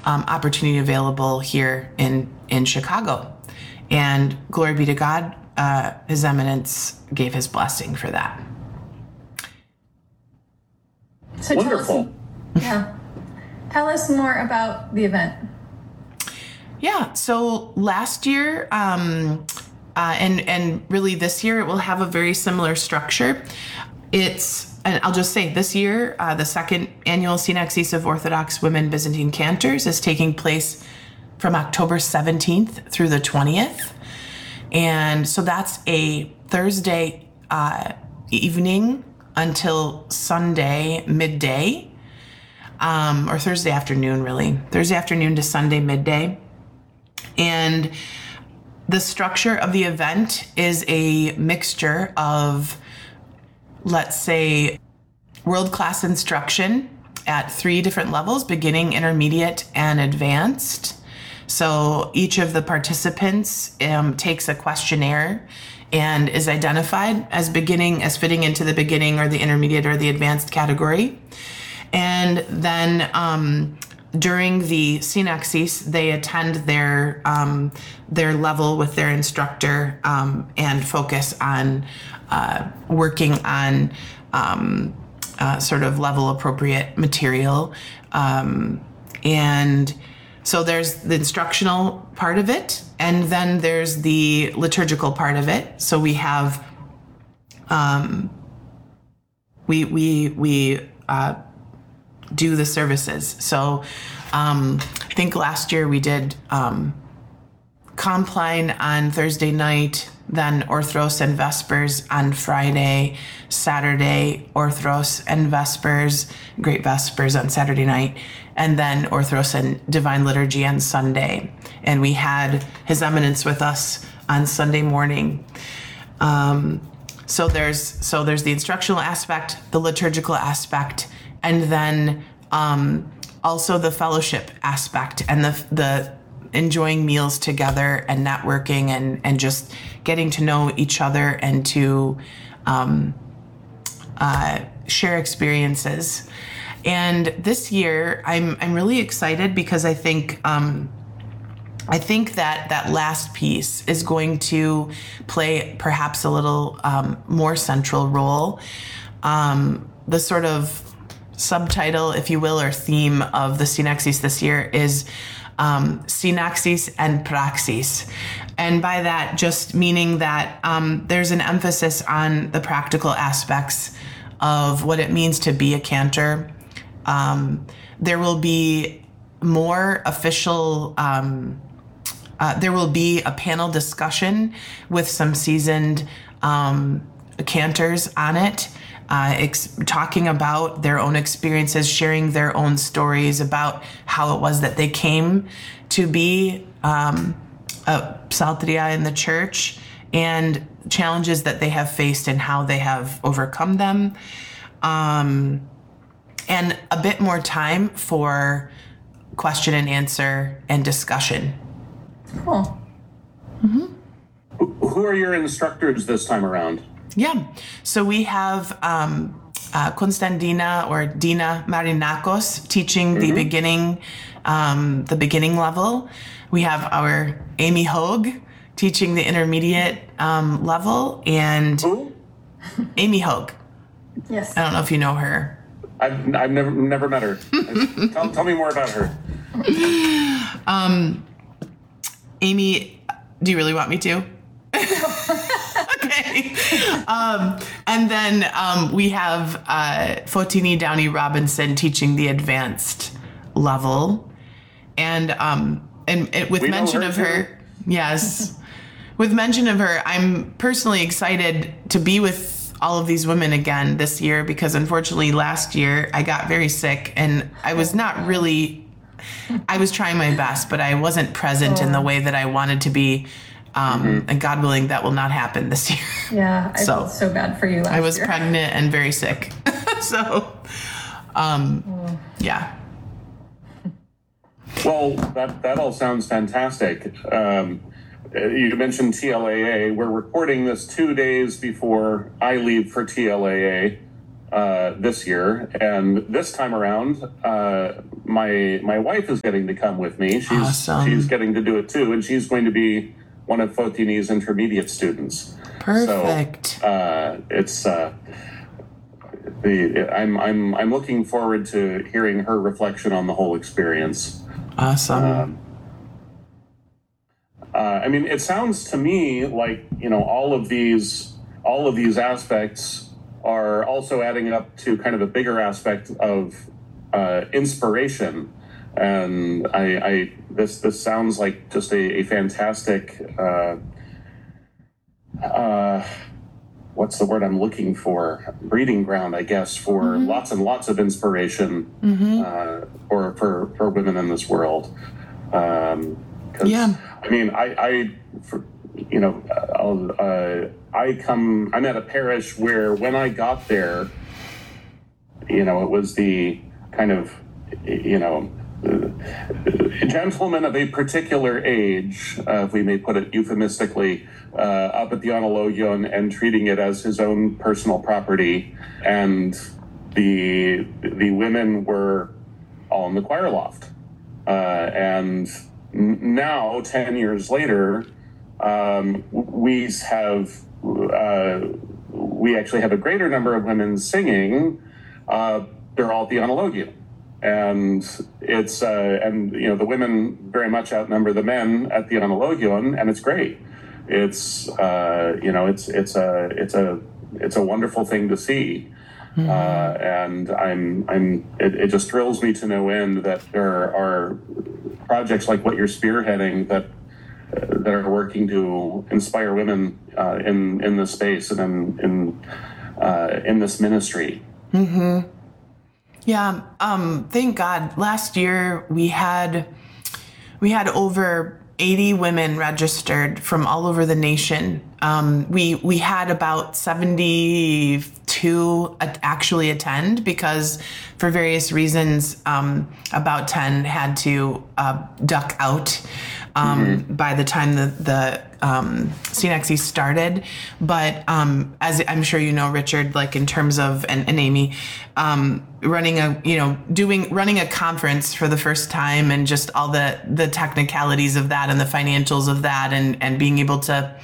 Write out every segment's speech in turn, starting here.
opportunity available here in Chicago. And glory be to God, His Eminence gave his blessing for that. So wonderful. Tell us more about the event. Yeah, so last year, and really this year, it will have a very similar structure. And I'll just say this year, the second annual Synaxis of Orthodox Women Byzantine Cantors is taking place from October 17th through the 20th. And so that's a Thursday evening until Sunday midday, or Thursday afternoon, really. Thursday afternoon to Sunday midday. And the structure of the event is a mixture of, let's say, world-class instruction at 3 different levels: beginning, intermediate, and advanced. So each of the participants takes a questionnaire and is identified as fitting into the beginning or the intermediate or the advanced category. And then during the Synaxis, they attend their level with their instructor and focus on working on sort of level appropriate material. And so there's the instructional part of it, and then there's the liturgical part of it. So we have we do the services. So I think last year we did Compline on Thursday night, then Orthros and Vespers on Friday, Saturday Orthros and Vespers, Great Vespers on Saturday night, and then Orthros and Divine Liturgy on Sunday. And we had His Eminence with us on Sunday morning. So there's the instructional aspect, the liturgical aspect, and then also the fellowship aspect and the enjoying meals together and networking and just getting to know each other and to share experiences. And this year, I'm really excited because I think that last piece is going to play perhaps a little more central role. The sort of subtitle, if you will, or theme of the Synaxis this year is Synaxis and Praxis. And by that, just meaning that there's an emphasis on the practical aspects of what it means to be a cantor. There will be more official, there will be a panel discussion with some seasoned cantors on it, talking about their own experiences, sharing their own stories about how it was that they came to be a psalteria in the church and challenges that they have faced and how they have overcome them. And a bit more time for question and answer and discussion. Cool. Mm-hmm. Who are your instructors this time around? Yeah. So we have Konstantina or Dina Marinakos teaching the beginning level. We have our Amy Hogue teaching the intermediate level, and Who? Amy Hogue. Yes. I don't know if you know her. I've never met her. Tell me more about her. Amy, do you really want me to? Okay. And then we have Fotini Downey Robinson teaching the advanced level, and with mention of her, yes, with mention of her, I'm personally excited to be with all of these women again this year, because unfortunately last year I got very sick and I was not really, I was trying my best, but I wasn't present in the way that I wanted to be. And God willing, that will not happen this year. Yeah, I felt so bad for you last year. I was pregnant and very sick. So, yeah. Well, that all sounds fantastic. You mentioned TLAA. We're recording this 2 days before I leave for TLAA this year. And this time around, my wife is getting to come with me. Awesome. She's getting to do it too, and she's going to be one of Fotini's intermediate students. Perfect. So it's I'm looking forward to hearing her reflection on the whole experience. Awesome. I mean, it sounds to me like, all of these aspects are also adding up to kind of a bigger aspect of inspiration. And this sounds like just a fantastic, what's the word I'm looking for? Breeding ground, I guess, for lots and lots of inspiration for women in this world. I mean, I'm at a parish where when I got there, it was the kind of, gentleman of a particular age, if we may put it euphemistically, up at the Analogion and treating it as his own personal property. And the women were all in the choir loft. And now, 10 years later, we actually have a greater number of women singing. They're all at the Analogion. And it's the women very much outnumber the men at the Analogion, and it's great. It's it's a wonderful thing to see. And it just thrills me to no end that there are projects like what you're spearheading that are working to inspire women in this space and in this ministry. Mm-hmm. Yeah. Thank God. Last year we had over 80 women registered from all over the nation. We had about 72 actually attend because for various reasons, about 10 had to duck out by the time the CNXE started. But as I'm sure you know, Richard, like in terms of, and Amy, running a conference for the first time and just all the technicalities of that and the financials of that and being able to,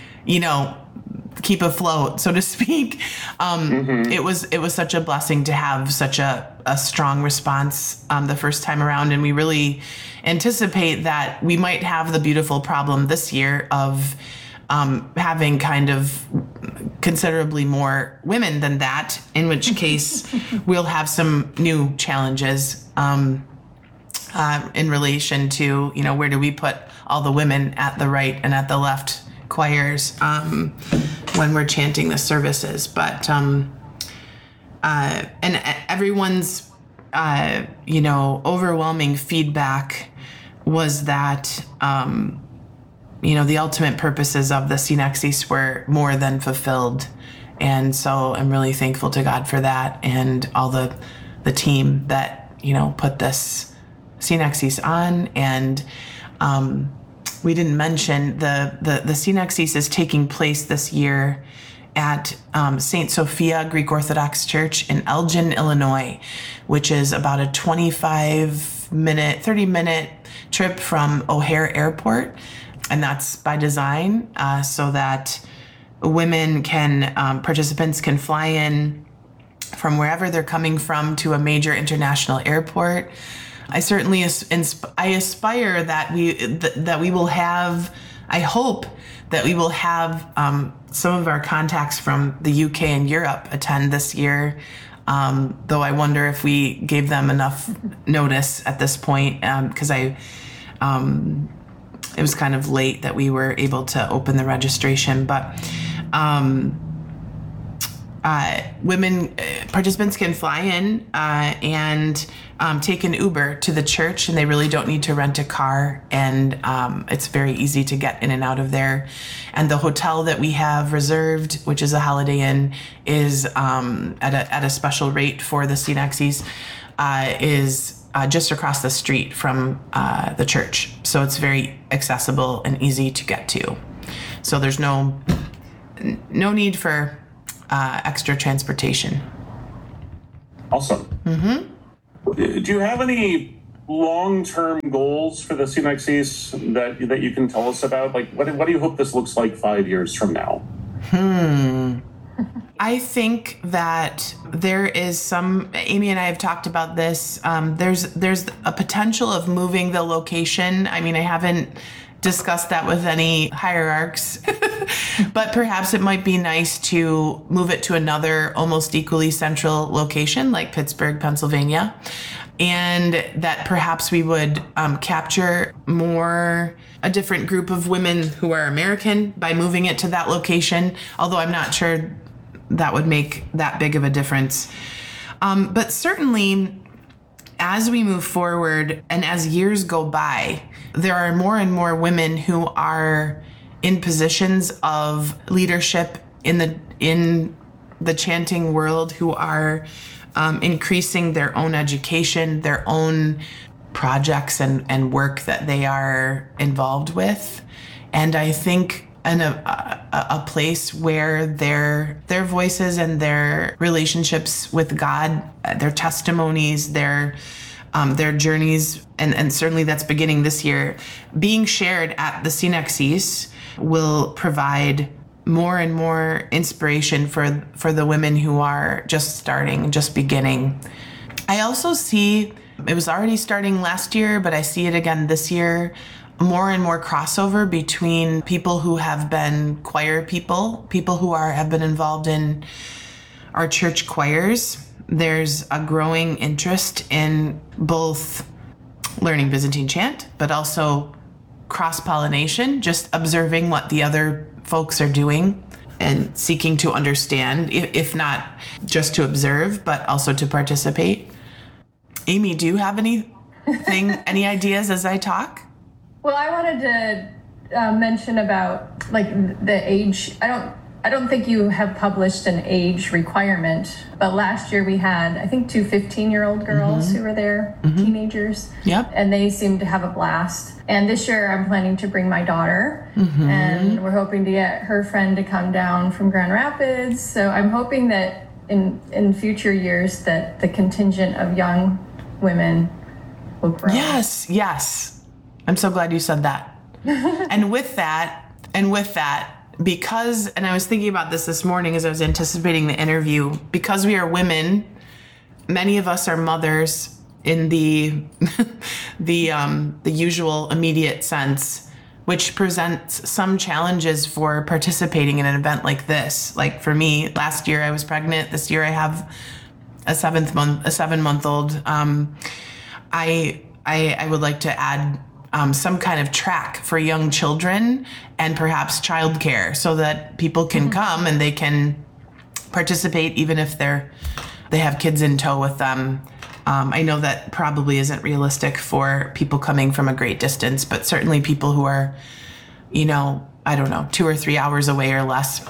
keep afloat, so to speak. It was such a blessing to have such a strong response the first time around. And we really anticipate that we might have the beautiful problem this year of having kind of considerably more women than that, in which case we'll have some new challenges in relation to, where do we put all the women at the right and at the left choirs when we're chanting the services. But and everyone's overwhelming feedback was that the ultimate purposes of the CNXES were more than fulfilled. And so I'm really thankful to God for that and all the team that put this CNXES on. And we didn't mention the CNXES is taking place this year at St. Sophia Greek Orthodox Church in Elgin, Illinois, which is about a 30-minute trip from O'Hare Airport. And that's by design so that participants can fly in from wherever they're coming from to a major international airport. I certainly aspire that we will have, I hope that we will have some of our contacts from the UK and Europe attend this year, though I wonder if we gave them enough notice at this point, because it was kind of late that we were able to open the registration. But participants can fly in and take an Uber to the church, and they really don't need to rent a car, and it's very easy to get in and out of there. And the hotel that we have reserved, which is a Holiday Inn, is at a special rate for the CNXES, is just across the street from the church. So it's very accessible and easy to get to. So there's no need for extra transportation. Awesome. Mm-hmm. Do you have any long-term goals for the Synexis that you can tell us about? Like, what do you hope this looks like 5 years from now? I think that there is some, Amy and I have talked about this. There's a potential of moving the location. I mean, I haven't discussed that with any hierarchs, but perhaps it might be nice to move it to another almost equally central location like Pittsburgh, Pennsylvania. And that perhaps we would capture a different group of women who are American by moving it to that location, although I'm not sure that would make that big of a difference. But certainly, as we move forward and as years go by, there are more and more women who are in positions of leadership in the chanting world, who are increasing their own education, their own projects and work that they are involved with. And I think in a place where their voices and their relationships with God, their testimonies, their journeys, and certainly that's beginning this year, being shared at the Synexis will provide more and more inspiration for the women who are just starting, just beginning. I also see, it was already starting last year, but I see it again this year, more and more crossover between people who have been choir people who have been involved in our church choirs. There's a growing interest in both learning Byzantine chant, but also cross-pollination, just observing what the other folks are doing and seeking to understand, if not just to observe, but also to participate. Amy, do you have any ideas as I talk? Well, I wanted to mention about like the age. I don't think you have published an age requirement, but last year we had, I think, 2 15-year-old girls who were there, teenagers. Yep. And they seemed to have a blast. And this year I'm planning to bring my daughter, and we're hoping to get her friend to come down from Grand Rapids. So I'm hoping that in future years that the contingent of young women will grow. Yes. I'm so glad you said that. and with that, because, and I was thinking about this morning as I was anticipating the interview, because we are women, many of us are mothers in the usual immediate sense, which presents some challenges for participating in an event like this. Like for me, last year I was pregnant. This year I have a 7-month-old. I would like to add some kind of track for young children and perhaps childcare so that people can come and they can participate even if they have kids in tow with them. I know that probably isn't realistic for people coming from a great distance, but certainly people who are, 2 or 3 hours away or less.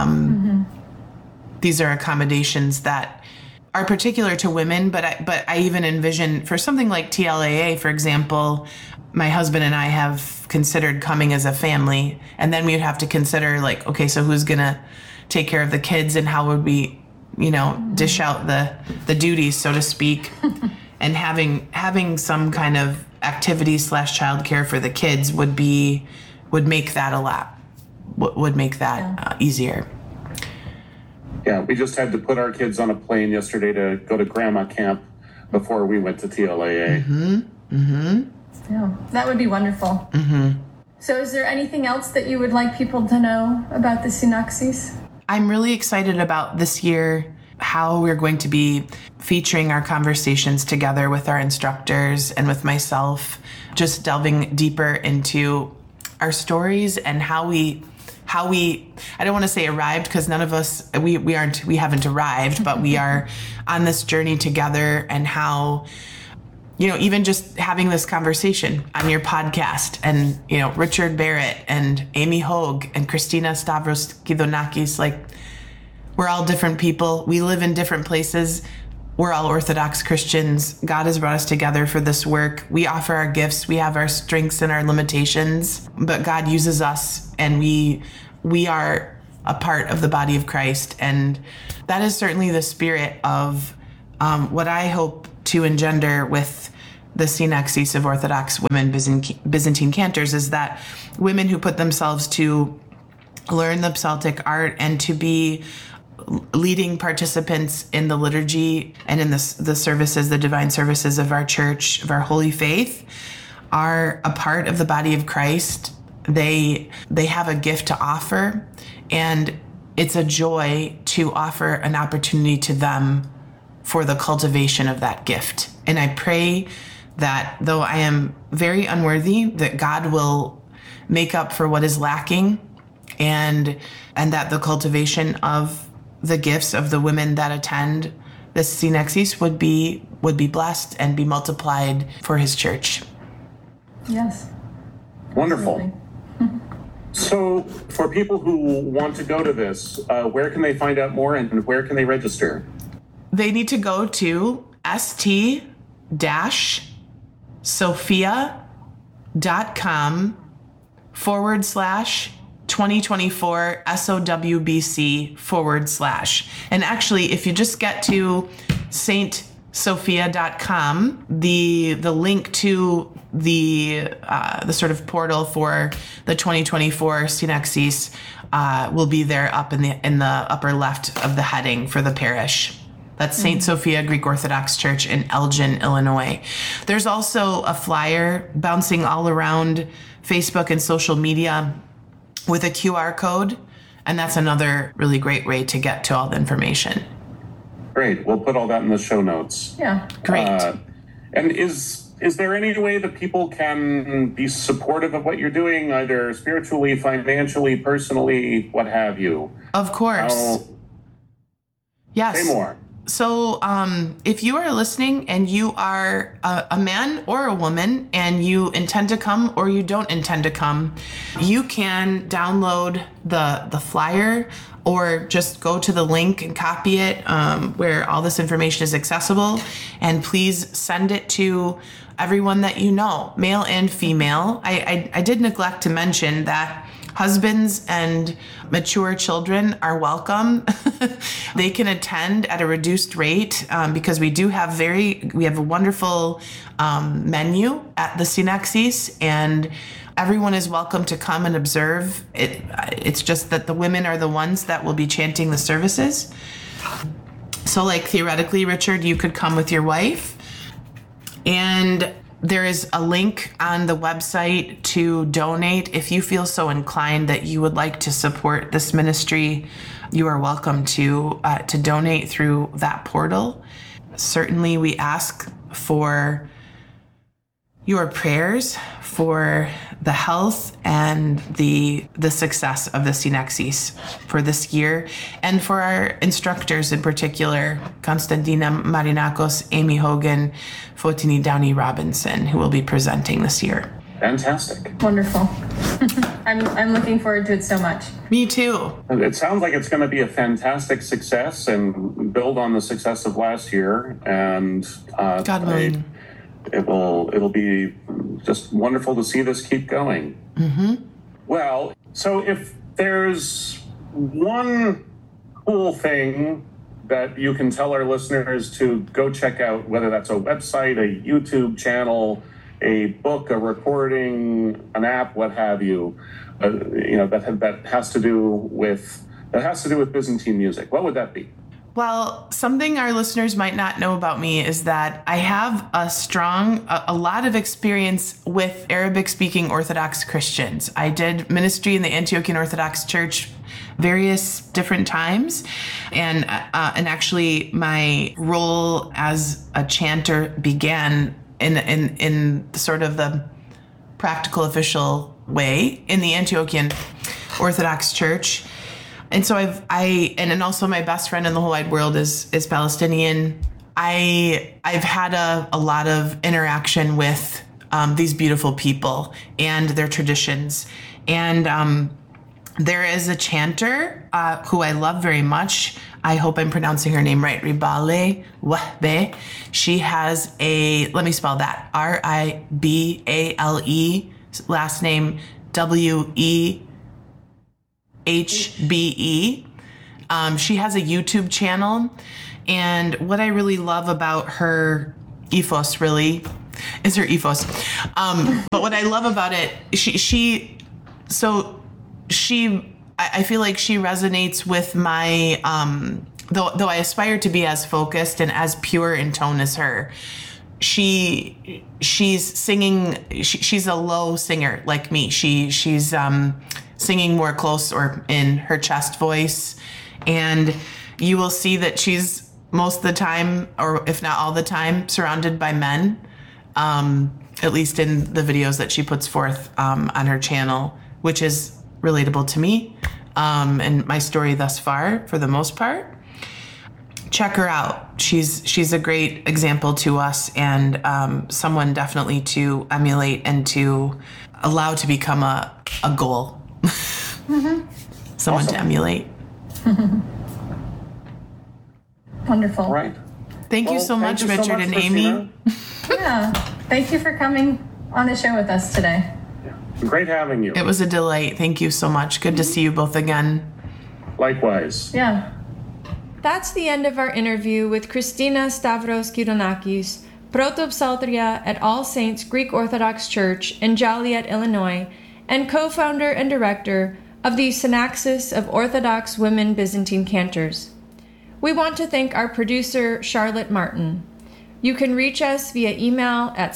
These are accommodations that are particular to women, but I even envision for something like TLAA, for example, my husband and I have considered coming as a family, and then we would have to consider like, okay, so who's gonna take care of the kids and how would we, dish out the duties, so to speak, and having some kind of activity / childcare for the kids would make that easier. Yeah, we just had to put our kids on a plane yesterday to go to grandma camp before we went to TLAA. Yeah, that would be wonderful. So is there anything else that you would like people to know about the Synexis? I'm really excited about this year, how we're going to be featuring our conversations together with our instructors and with myself, just delving deeper into our stories and how we I don't want to say arrived, because none of us, we haven't arrived, but we are on this journey together, and how, even just having this conversation on your podcast, and, Richard Barrett and Amy Hogue and Christina Stavros Gidonakis, like, we're all different people. We live in different places. We're all Orthodox Christians. God has brought us together for this work. We offer our gifts. We have our strengths and our limitations, but God uses us, and we are a part of the body of Christ. And that is certainly the spirit of what I hope to engender with the Synexis of Orthodox Women Byzantine Cantors is that women who put themselves to learn the Psaltic art and to be leading participants in the liturgy and in the services, the divine services of our church, of our holy faith, are a part of the body of Christ. They have a gift to offer, and it's a joy to offer an opportunity to them for the cultivation of that gift. And I pray that though I am very unworthy, that God will make up for what is lacking, and that the cultivation of the gifts of the women that attend the Synexis would be blessed and be multiplied for his church. Yes. Wonderful. Absolutely. So for people who want to go to this, where can they find out more and where can they register? They need to go to st-sophia.com/2024 SOWBC/. And actually, if you just get to stsophia.com, the link to the sort of portal for the 2024 Synexis will be there up in the upper left of the heading for the parish. That's St. Sophia Greek Orthodox Church in Elgin, Illinois. There's also a flyer bouncing all around Facebook and social media with a QR code, and that's another really great way to get to all the information. Great. We'll put all that in the show notes. Yeah. Great. And is there any way that people can be supportive of what you're doing, either spiritually, financially, personally, what have you? Of course. Yes. Say more. So if you are listening and you are a man or a woman and you intend to come or you don't intend to come, you can download the flyer or just go to the link and copy it where all this information is accessible. And please send it to everyone that you know, male and female. I did neglect to mention that husbands and mature children are welcome. They can attend at a reduced rate because we have a wonderful menu at the Synexis, and everyone is welcome to come and observe. It's just that the women are the ones that will be chanting the services. So like theoretically, Richard, you could come with your wife, and there is a link on the website to donate. If you feel so inclined that you would like to support this ministry, you are welcome to donate through that portal. Certainly, we ask for your prayers for the health and the success of the Synexis for this year, and for our instructors in particular, Constantina Marinakos, Amy Hogan, Fotini Downey Robinson, who will be presenting this year. Fantastic. Wonderful. I'm looking forward to it so much. Me too. It sounds like it's going to be a fantastic success and build on the success of last year. And God willing. It'll be just wonderful to see this keep going. Mm-hmm. Well, so if there's one cool thing that you can tell our listeners to go check out, whether that's a website, a YouTube channel, a book, a recording, an app, what have you, that has to do with Byzantine music, what would that be? Well, something our listeners might not know about me is that I have a lot of experience with Arabic-speaking Orthodox Christians. I did ministry in the Antiochian Orthodox Church various different times, and actually my role as a chanter began in sort of the practical official way in the Antiochian Orthodox Church. And so and also my best friend in the whole wide world is Palestinian. I've had a lot of interaction with these beautiful people and their traditions. And there is a chanter who I love very much. I hope I'm pronouncing her name right. Ribale Wahbe. She has let me spell that. Ribale, last name WEHBE. She has a YouTube channel, and what I really love about her ethos really is her ethos. But what I love about it, I feel like she resonates with my, though I aspire to be as focused and as pure in tone as her. She's singing, she's a low singer like me. She's singing more close or in her chest voice. And you will see that she's most of the time, or if not all the time, surrounded by men, at least in the videos that she puts forth on her channel, which is relatable to me and my story thus far for the most part. Check her out. She's a great example to us, and someone definitely to emulate and to allow to become a goal. Someone awesome. To emulate. Wonderful. All right. Thank you so much, Richard and Amy. Yeah. Thank you for coming on the show with us today. Great having you. It was a delight. Thank you so much. Good to see you both again. Likewise. Yeah. That's the end of our interview with Christina Stavros Kyronakis, Protopsalteria at All Saints Greek Orthodox Church in Joliet, Illinois, and co-founder and director of the Synaxis of Orthodox Women Byzantine Cantors. We want to thank our producer, Charlotte Martin. You can reach us via email at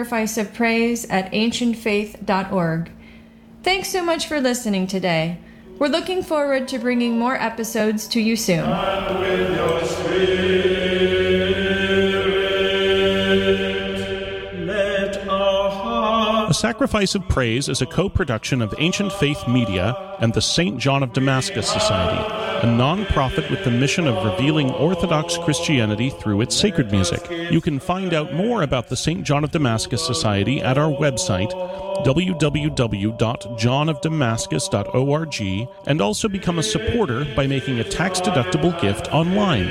sacrificeofpraise@ancientfaith.org. Thanks so much for listening today. We're looking forward to bringing more episodes to you soon. And with your spirit, let our hearts... A Sacrifice of Praise is a co-production of Ancient Faith Media and the St. John of Damascus Society, a non-profit with the mission of revealing Orthodox Christianity through its sacred music. You can find out more about the St. John of Damascus Society at our website, www.johnofdamascus.org, and also become a supporter by making a tax-deductible gift online.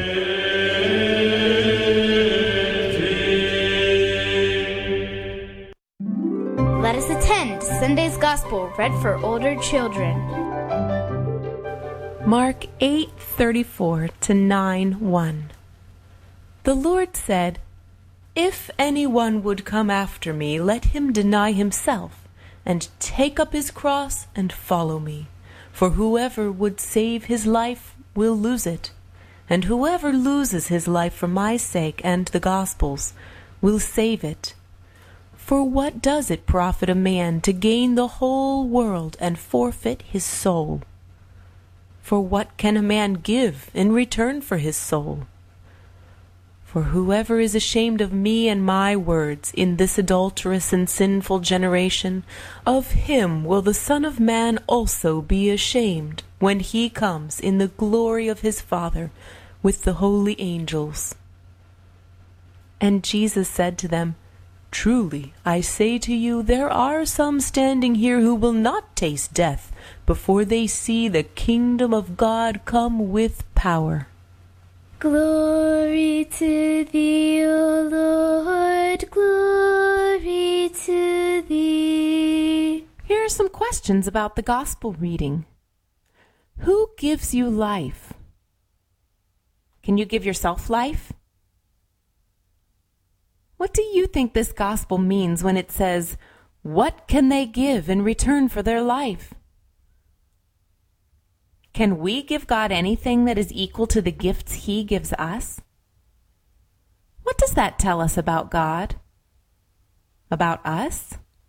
Let us attend Sunday's Gospel read for older children. Mark 8:34 to 9:1. The Lord said, "If anyone would come after me, let him deny himself, and take up his cross and follow me. For whoever would save his life will lose it, and whoever loses his life for my sake and the gospel's will save it. For what does it profit a man to gain the whole world and forfeit his soul? For what can a man give in return for his soul? For whoever is ashamed of me and my words in this adulterous and sinful generation, of him will the Son of Man also be ashamed when he comes in the glory of his Father with the holy angels." And Jesus said to them, "Truly, I say to you, there are some standing here who will not taste death before they see the kingdom of God come with power." Glory to thee, O Lord, glory to thee. Here are some questions about the gospel reading. Who gives you life? Can you give yourself life? What do you think this gospel means when it says, "What can they give in return for their life?" Can we give God anything that is equal to the gifts He gives us? What does that tell us about God? About us?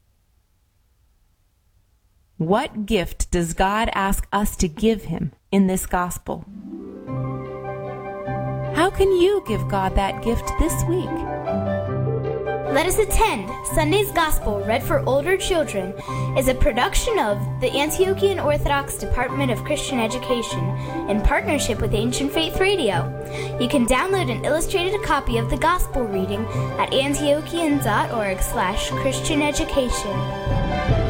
What gift does God ask us to give Him in this gospel? How can you give God that gift this week? Let us attend Sunday's Gospel read for older children is a production of the Antiochian Orthodox Department of Christian Education in partnership with Ancient Faith Radio. You can download an illustrated copy of the Gospel reading at antiochian.org/Christian Education.